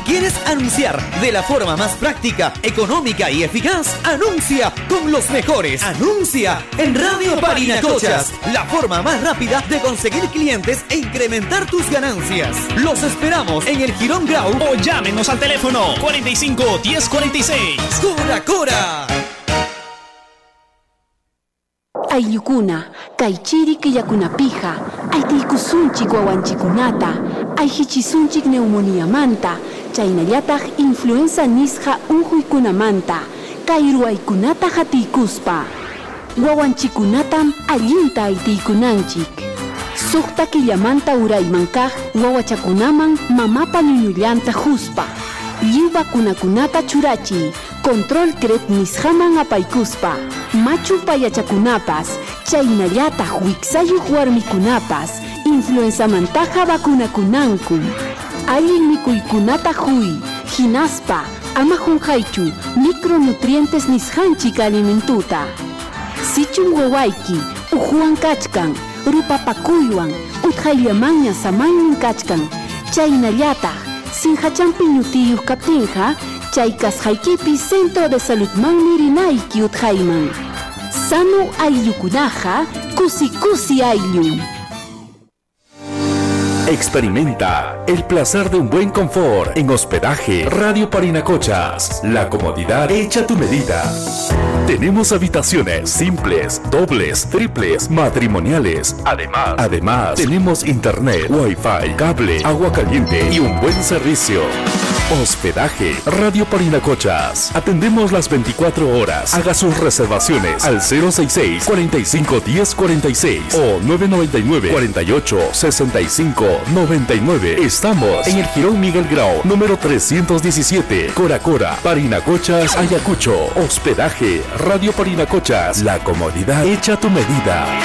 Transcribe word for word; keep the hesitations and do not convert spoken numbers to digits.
¿Quieres anunciar de la forma más práctica, económica y eficaz? Anuncia con los mejores. Anuncia en Radio Parinacochas, la forma más rápida de conseguir clientes e incrementar tus ganancias. Los esperamos en el Jirón Grau o llámenos al teléfono cuarenta y cinco, diez cuarenta y seis. ¡Cora, Cora! Aylukuna, kaychiri killakunapija, aytiykusunchik wawanchikunata, ayhichisunchik neumonía manta, chaynallataq influenza nisqa unquykunamanta, kay ruwaykunata hatiykuspa. Wawanchikunatam allinta aytiykunanchik. Suqta killamanta urayman kaq wawachakunaman mamapa ñuñullanta huspa. Lliw vacunakunata churachiy, control crep nisqaman apaykuspa. Machu payachakunapas, chaynallataq wiksayuq warmikunapas, influenzamantaqa vacunakunanku. Allin mikuykunata huy, hinaspa, ama qunqaychu, micronutrientes nisqanchik alimentuta. Sichun wawayki, uhuwan kachkan, rupapakuywan, utqayllamanña samaynin kachkan, chaynallataq, sinhachampi ñutiyuq kaptinqa, chay kasqaykipi Centro de Saludmanmi rinayki utqayman. Sano ayllukunaqa, kusi kusi ayllu. Experimenta el placer de un buen confort en hospedaje Radio Parinacochas. La comodidad hecha a tu medida. Tenemos habitaciones simples, dobles, triples, matrimoniales. Además, además tenemos internet, wifi, cable, agua caliente y un buen servicio. Hospedaje Radio Parinacochas. Atendemos las veinticuatro horas. Haga sus reservaciones al cero sesenta y seis, cuarenta y cinco, diez cuarenta y seis o nueve noventa y nueve, cuarenta y ocho, sesenta y cinco noventa y nueve. Estamos en el Jirón Miguel Grau, número trescientos diecisiete, Cora Cora, Parinacochas, Ayacucho. Hospedaje Radio Parinacochas. La comodidad hecha a tu medida.